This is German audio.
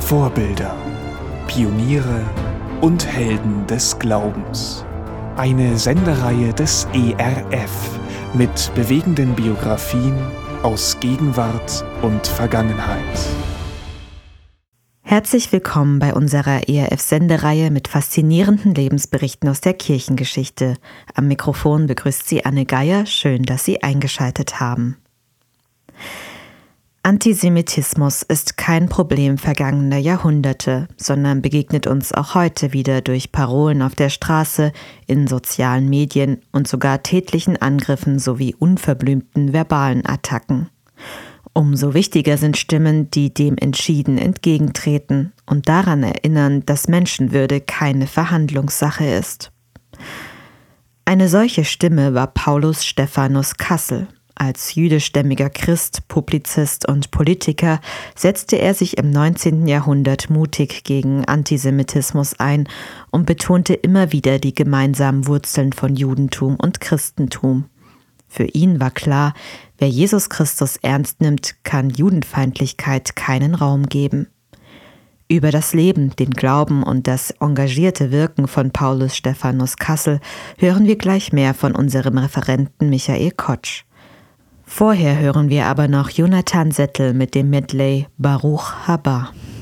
Vorbilder, Pioniere und Helden des Glaubens. Eine Sendereihe des ERF mit bewegenden Biografien aus Gegenwart und Vergangenheit. Herzlich willkommen bei unserer ERF-Sendereihe mit faszinierenden Lebensberichten aus der Kirchengeschichte. Am Mikrofon begrüßt Sie Anne Geier. Schön, dass Sie eingeschaltet haben. Antisemitismus ist kein Problem vergangener Jahrhunderte, sondern begegnet uns auch heute wieder durch Parolen auf der Straße, in sozialen Medien und sogar tätlichen Angriffen sowie unverblümten verbalen Attacken. Umso wichtiger sind Stimmen, die dem entschieden entgegentreten und daran erinnern, dass Menschenwürde keine Verhandlungssache ist. Eine solche Stimme war Paulus Stephanus Kassel. Als jüdischstämmiger Christ, Publizist und Politiker setzte er sich im 19. Jahrhundert mutig gegen Antisemitismus ein und betonte immer wieder die gemeinsamen Wurzeln von Judentum und Christentum. Für ihn war klar, wer Jesus Christus ernst nimmt, kann Judenfeindlichkeit keinen Raum geben. Über das Leben, den Glauben und das engagierte Wirken von Paulus Stephanus Kassel hören wir gleich mehr von unserem Referenten Michael Kotsch. Vorher hören wir aber noch Jonathan Settel mit dem Medley Baruch Haba.